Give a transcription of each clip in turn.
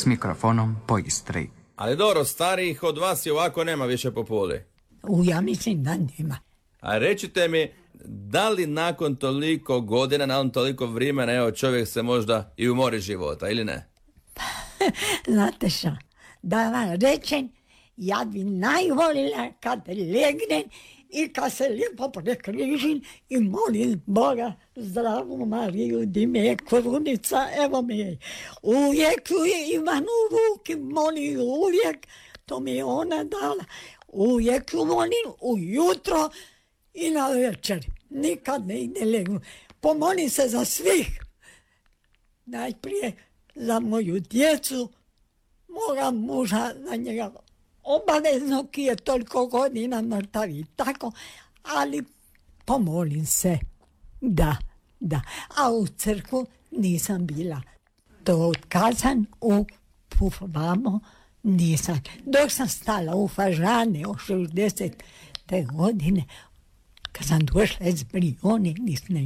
s mikrofonom po Istri. Ali dobro, starijih od vas i ovako nema više po poli. Ja mislim da nema. A recite mi, da li nakon toliko godina, nakon toliko vremena, evo, čovjek se možda i umori života, ili ne? Znate šta, da vam rečem, ja bi najvolila kad legnem i kad se lijepo prekrižim i molim Boga, zdravu Mariju, di me je krunica, evo me je. Uvijek ju imam u ruki, molim uvijek, to mi je ona dala. Uvijek ju molim ujutro i na večer. Nikad ne ide legnu. Pomolim se za svih. Najprije za moju djecu, moga muža, za njega obavezno ki je toliko godina mrtav i tako, ali pomolim se. Da. A u crkvu nisam bila. To otkazan u Pufvamo nisam. Dok sam stala u Fažane od 60. godine, kad sam došla iz Brijone,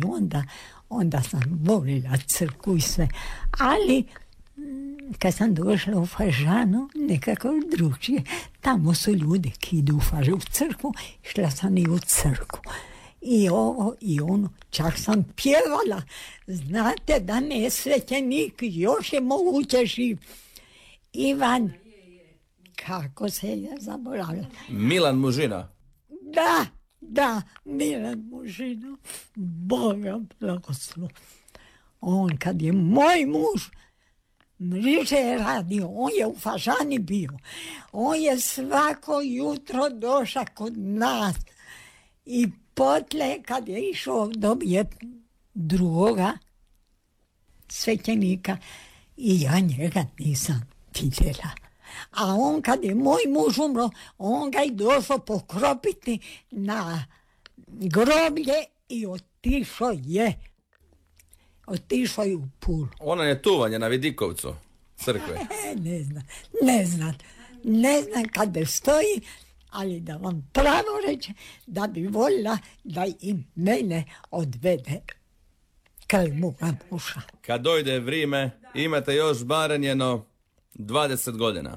onda sam volila crkvu i sve. Ali kad sam došla u Fažanu, nekako drugčije. Tamo su ljudi ki idu u crkvu, šla sam i u crkvu. I ovo i ono, čak sam pjevala. Znate da me je svećenik, još je moguće živ. Ivan, kako se je zaboravila? Milan Mužina. Da, Milan Mužina. Boga blagoslov. On kad je moj muž mriže radio, on je u Fažani bio. On je svako jutro došao kod nas. I potle kad je išao dobije drugoga svećenika i ja njega nisam vidjela. A on kad je moj muž umro, on ga je došao pokropiti na groblje i otišao je u Pulu. Ona je tuvanje na Vidikovcu crkve. Ne znam kada stoji, ali da vam pravo reče da bi voljela da i mene odvede kraj moga muža. Kad dojde vrijeme, imate još barem 20 godina.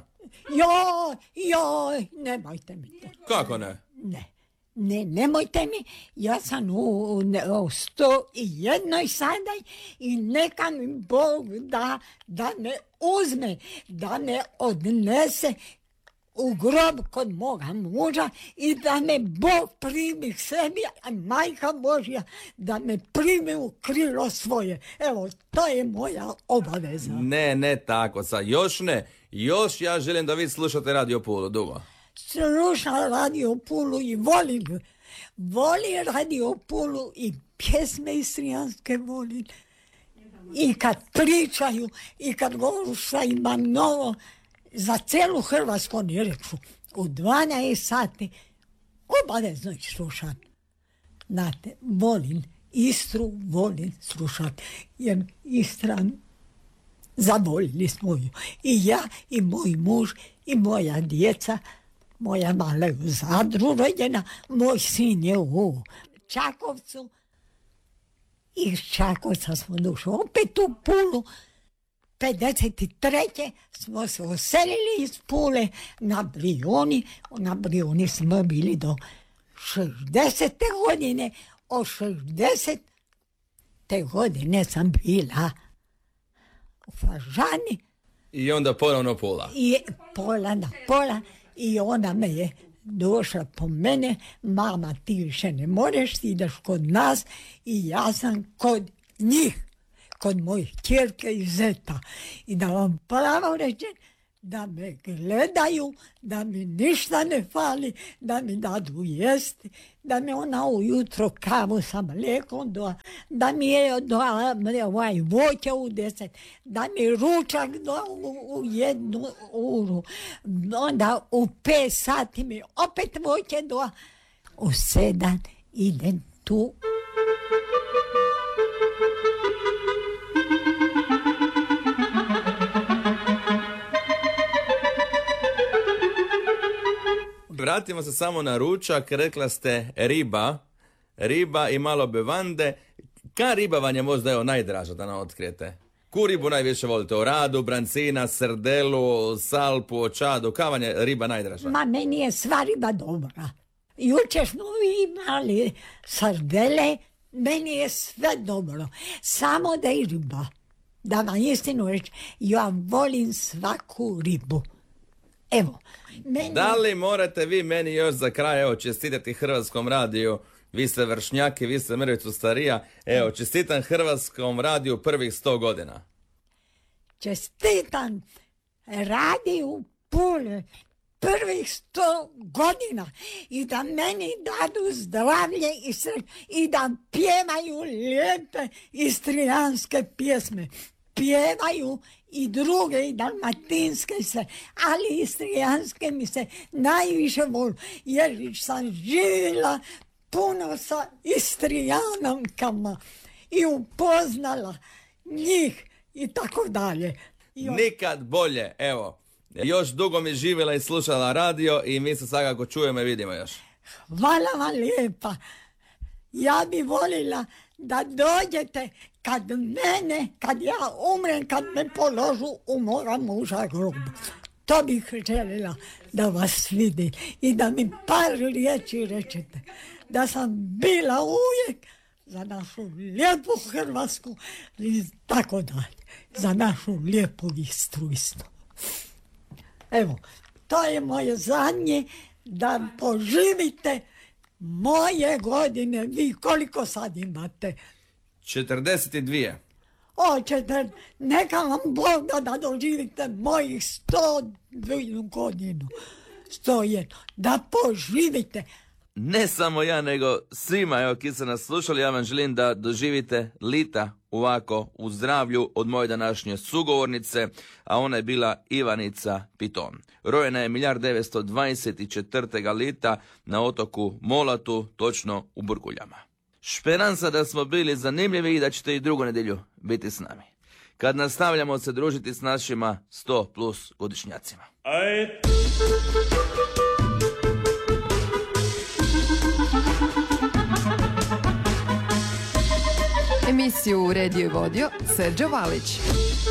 Joj, nemojte mi to. Kako ne? Ne, nemojte mi, ja sam u 101 sada i neka mi Bog da me uzme, da me odnese u grob kod moga muža i da me Bog primi k sebi, a Majka Božja da me primi u krilo svoje. Evo, to je moja obaveza. Ne, tako sad, još ja želim da vi slušate Radio Pulu, dugo. Slušam Radio Pulu i volim Radio Pulu i pjesme istrijanske volim. I kad pričaju, i kad govoru šta ima novo, za celu Hrvatsku oni reksu, u 12 sati obavezno ih slušam. Znate, volim Istru, volim slušati, jer Istra zavoljili smo ju. I ja, i moj muž, i moja djeca. Moja mala je u Zadru rođena, moj sin je u Čakovcu. Iz Čakovca smo došli opet u Pulu. 53. smo se oselili iz Pule na Brijoni. Na Brijoni smo bili do 60. godine. Od 60. godine sam bila u Fažani. I onda ponovno Pula. I pola na pola. I ona me je došla po mene, mama ti više ne možeš, ti ideš kod nas i ja sam kod njih, kod mojih kćerke i zeta. I da vam pravo rečem, da me gledaju, da mi ništa ne fali, da mi dadu jesti, da mi ona ujutro kavu sa mlijekom doa, da mi je doa voće u 10, da mi ručak doa u 1 uru, onda u 5 sati mi opet voće doa, u 7 idem tu. Vratimo se samo na ručak, rekla ste riba i malo bevande. Ka riba vam je možda najdraža da nam otkrijete? Ku ribu najviše volite? Oradu, brancina, srdelu, salpu, očadu, kavan je riba najdraža? Ma meni je sva riba dobra. Jučer smo imali sardele, meni je sve dobro. Samo da je riba. Da vam istinu reći, ja volim svaku ribu. Evo. Da li morate vi meni još za kraj, evo, čestitati Hrvatskom radiju? Vi ste vršnjaki, vi ste mrvicu starija. Evo, čestitam Hrvatskom radiju prvih 100 godina. Čestitam radiju Pule prvih 100 godina i da meni dadu zdravlje i da pjevaju lijepe istrijanske pjesme. Pjevaju i druge i dalmatinske se, ali istrijanske mi se najviše volu, jer sam živjela puno sa Istrijankama i upoznala njih i tako dalje. Nikad bolje, evo. Još dugo mi živjela i slušala radio i mi se svakako čujemo i vidimo još. Hvala vam lijepa. Ja bi volila da dođete kad ja umrem, kad me položu u moga muža grob. To bih željela da vas vidi i da mi par riječi rečete. Da sam bila uvijek za našu lijepu Hrvatsku i tako dalje. Za našu lijepu Istru isto. Evo, to je moje zadnje, da poživite moje godine. Vi koliko sad imate? 42. Neka vam Bog da doživite mojih 102 godinu. 101. Da poživite. Ne samo ja, nego svima, evo, ki ste nas slušali, ja vam želim da doživite lita ovako u zdravlju od moje današnje sugovornice, a ona je bila Ivanica Piton. Rojena je 1924. lita na otoku Molatu, točno u Burguljama. Šperansa da smo bili zanimljivi i da ćete i drugu nedjelju biti s nami, kad nastavljamo se družiti s našima 100 plus godišnjacima. Emisiju uredio i vodio Serđo Valić.